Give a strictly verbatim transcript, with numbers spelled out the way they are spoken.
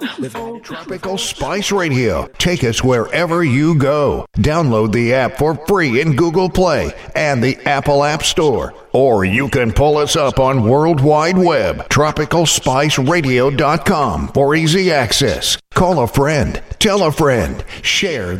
Tropical Spice Radio. Take us wherever you go. Download the app for free in Google Play and the Apple App Store. Or you can pull us up on World Wide Web, tropical spice radio dot com for easy access. Call a friend, tell a friend, share